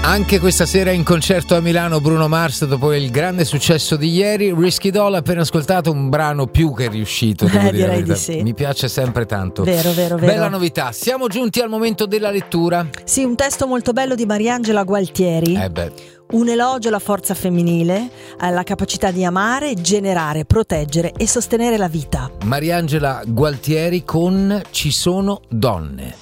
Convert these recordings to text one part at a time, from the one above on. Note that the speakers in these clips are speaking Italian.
Anche questa sera in concerto a Milano Bruno Mars, dopo il grande successo di ieri. Risky Doll, appena ascoltato, un brano più che riuscito, devo dire direi di sì. Mi piace sempre tanto. Vero. Bella novità. Siamo giunti al momento della lettura. Sì, un testo molto bello di Mariangela Gualtieri. Un elogio alla forza femminile, alla capacità di amare, generare, proteggere e sostenere la vita. Mariangela Gualtieri con Ci sono donne.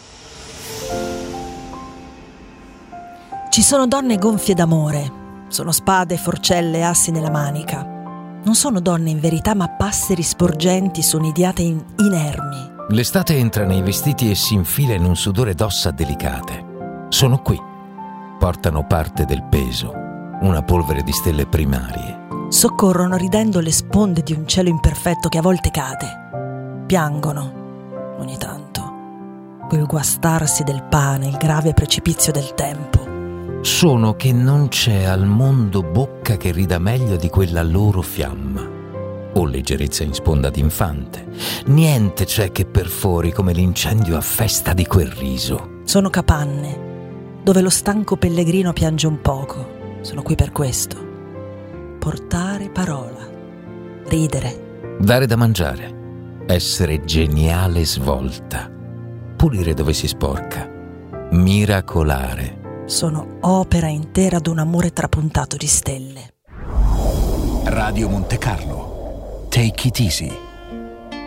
Ci sono donne gonfie d'amore, sono spade, forcelle, assi nella manica. Non sono donne in verità, ma passeri sporgenti su nidiate inermi. L'estate entra nei vestiti e si infila in un sudore d'ossa delicate. Sono qui. Portano parte del peso, una polvere di stelle primarie. Soccorrono ridendo le sponde di un cielo imperfetto che a volte cade. Piangono, ogni tanto, quel guastarsi del pane, il grave precipizio del tempo. Sono che non c'è al mondo bocca che rida meglio di quella loro fiamma, o leggerezza in sponda d'infante. Niente c'è che perfori come l'incendio a festa di quel riso. Sono capanne, dove lo stanco pellegrino piange un poco. Sono qui per questo. Portare parola, ridere. Dare da mangiare, essere geniale svolta, pulire dove si sporca, miracolare. Sono opera intera d'un amore trapuntato di stelle. Radio Monte Carlo. Take it easy.